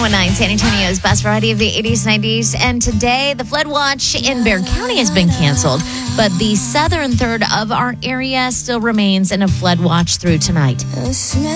1019, San Antonio's best variety of the 80s, 90s. And today, the flood watch in Bexar County has been canceled, but the southern third of our area still remains in a flood watch through tonight.